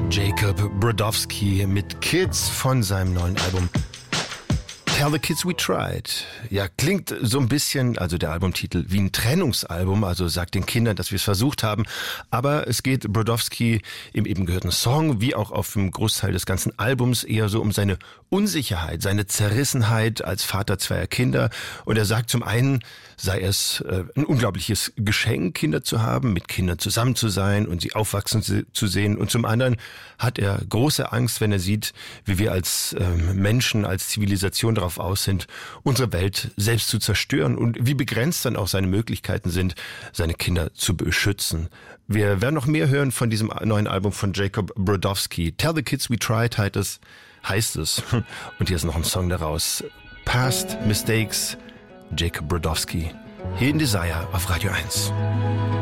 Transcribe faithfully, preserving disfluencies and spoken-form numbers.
Jacob Brodowski mit Kids von seinem neuen Album Tell the Kids We Tried. Ja, klingt so ein bisschen, also der Albumtitel, wie ein Trennungsalbum, also sagt den Kindern, dass wir es versucht haben. Aber es geht Brodowski im eben gehörten Song, wie auch auf dem Großteil des ganzen Albums, eher so um seine Unsicherheit, seine Zerrissenheit als Vater zweier Kinder. Und er sagt zum einen, sei es äh, ein unglaubliches Geschenk, Kinder zu haben, mit Kindern zusammen zu sein und sie aufwachsen zu sehen. Und zum anderen hat er große Angst, wenn er sieht, wie wir als äh, Menschen, als Zivilisation darauf aus sind, unsere Welt selbst zu zerstören und wie begrenzt dann auch seine Möglichkeiten sind, seine Kinder zu beschützen. Wir werden noch mehr hören von diesem neuen Album von Jacob Brodowski. Tell the Kids We Tried heißt es. Heißt es. Und hier ist noch ein Song daraus. Past Mistakes, Jacob Brodowski. Hier in Desire auf Radio eins.